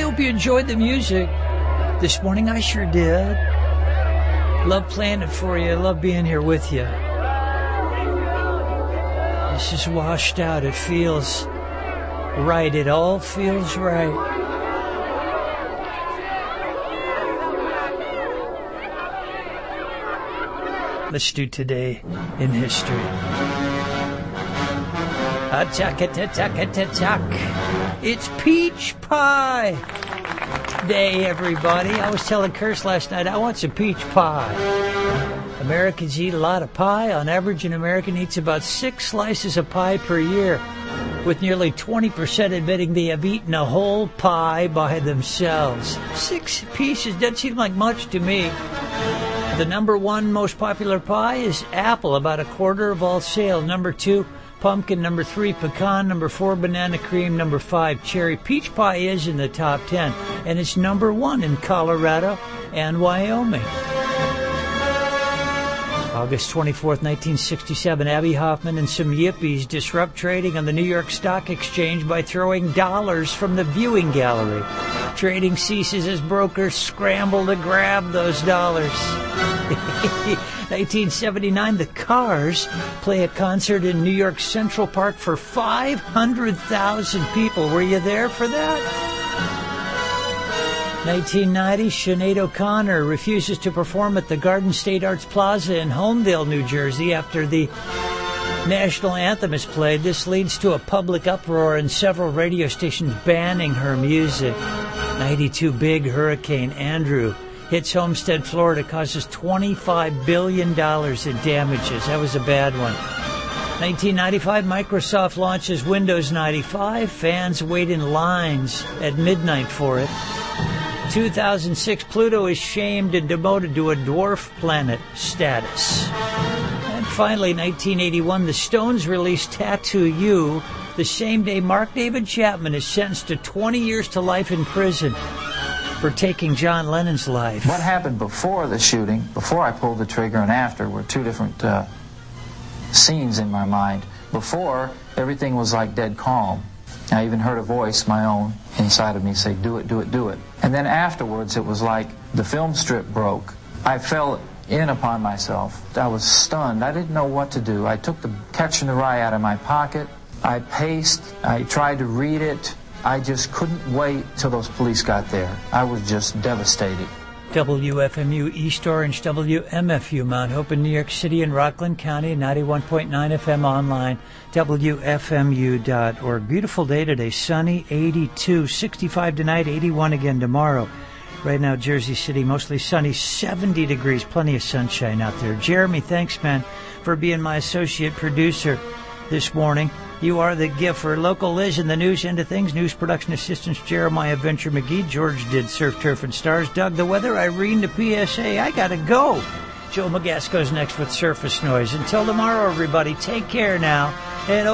hope you enjoyed the music. This morning I sure did. Love playing it for you. Love being here with you. This is washed out. It feels right. It all feels right. Let's do today in history. It's peach pie day, everybody. I was telling Kirst last night, I want some peach pie. Americans eat a lot of pie. On average, an American eats about 6 slices of pie per year, with nearly 20% admitting they have eaten a whole pie by themselves. 6 pieces doesn't seem like much to me. The number 1 most popular pie is apple, about a quarter of all sales. Number 2, pumpkin. Number 3, pecan. Number 4, banana cream. Number 5, cherry. Peach pie is in the top 10, and it's number 1 in Colorado and Wyoming. August 24th, 1967, Abby Hoffman and some yippies disrupt trading on the New York Stock Exchange by throwing dollars from the viewing gallery. Trading ceases as brokers scramble to grab those dollars. 1979, the Cars play a concert in New York Central Park for 500,000 people. Were you there for that? 1990, Sinead O'Connor refuses to perform at the Garden State Arts Plaza in Homedale, New Jersey after the national anthem is played. This leads to a public uproar and several radio stations banning her music. 92, big Hurricane Andrew hits Homestead, Florida, causes $25 billion in damages. That was a bad one. 1995, Microsoft launches Windows 95. Fans wait in lines at midnight for it. 2006, Pluto is shamed and demoted to a dwarf planet status. And finally, 1981, the Stones released Tattoo You, the same day Mark David Chapman is sentenced to 20 years to life in prison for taking John Lennon's life. What happened before the shooting, before I pulled the trigger and after, were two different scenes in my mind. Before, everything was like dead calm. I even heard a voice, my own, inside of me say, do it, do it, do it. And then afterwards, it was like the film strip broke. I fell in upon myself. I was stunned. I didn't know what to do. I took the Catcher in the Rye out of my pocket. I paced. I tried to read it. I just couldn't wait till those police got there. I was just devastated. WFMU East Orange, WMFU Mount Hope in New York City and Rockland County, 91.9 FM online, WFMU.org. Beautiful day today, sunny, 82, 65 tonight, 81 again tomorrow. Right now, Jersey City, mostly sunny, 70 degrees, plenty of sunshine out there. Jeremy, thanks, man, for being my associate producer this morning. You are the gift. For Local Liz in the news end of things, news production assistants Jeremiah Venture McGee, George did Surf, Turf, and Stars, Doug the weather, Irene the PSA. I gotta go. Joe Magasco's next with Surface Noise. Until tomorrow, everybody, take care now. And